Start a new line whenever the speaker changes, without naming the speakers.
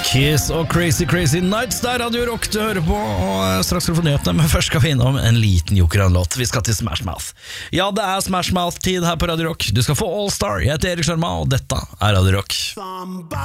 Kiss og Crazy Crazy Nights. Der Radio Rock du hører på. Og straks skal du få nyhetene, men først skal vi innom en liten Joker-låt. Vi skal til Smash Mouth. Ja, det er Smash Mouth-tid her på Radio Rock. Du skal få All Star. Jeg heter Erik Sjarma, og dette er Radio Rock.